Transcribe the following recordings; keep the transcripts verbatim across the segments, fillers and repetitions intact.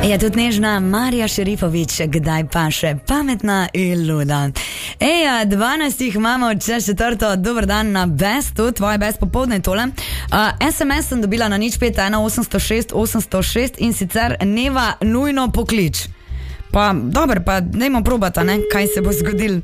Je tudi nežna Marija Šerifović, kdaj pa še pametna in luda. Ej, dvanajstih imamo čez četrto, dober dan na Bestu, tvoje Best popoldne tole. Uh, es em es sem dobila na nič pet ena osem nula šest osem nula šest in sicer Neva nujno poklič. Pa dober, pa dajmo probata, ne, kaj se bo zgodil.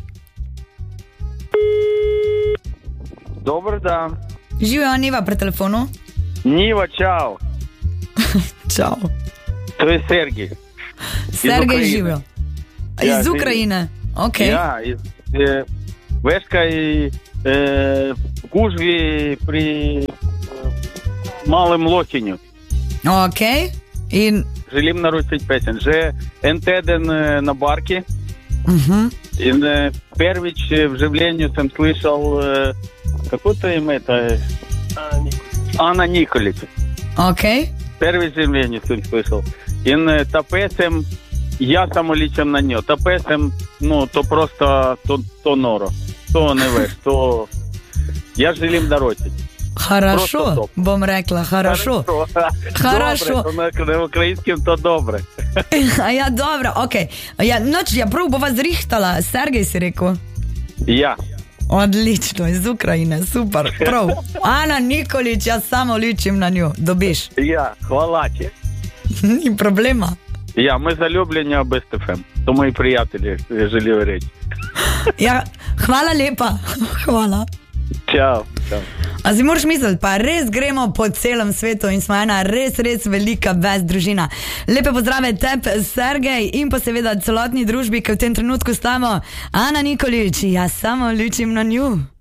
Dobar dan. Živijo Neva pri telefonu. Niva, čau. Čau. To je Sergij. Sergej živijo. Ja, iz Ukrajine. Ok. Ja, iz, e, veš kaj, e, gužvi pri e, malem Lotinju. Ok. In... Želim naročiti pesem. Že en teden e, na barki. Uh-huh. In e, prvič v življenju sem slišal, e, kako to ime, ta je? Ana Nikolić. Ok. Prvi v življenju sem slišal. In e, ta pesem, ja samo ličem na njo. Ta pesem, no, to просто, to, to noro. To ne veš, to... Ja želim naročiti. Хорошо, bom rekla, хорошо. Хорошо. Dobre, na ukrajinskem to dobre. Ja, dobro, ok. Ja, noč, ja, prav bova zrihtala. Sergej si rekel? Ja. Odlično, iz Ukrajine, super, prav. Ana Nikolić, jaz samo ličim na njo, dobiš. Ja, hvala ti. Ni problema. Ja, ми zaljubljeni v Best еф ем. To moji prijatelji želijo reči. Ja, hvala lepa, hvala. Čau, čau. A si moraš misliti, pa res gremo po celem svetu in smo ena res, res velika Best družina. Lepe pozdrave tebi, Sergej, in pa seveda celotni družbi, ki v tem trenutku stamo. Ana Nikolić, jaz samo ličim na nju.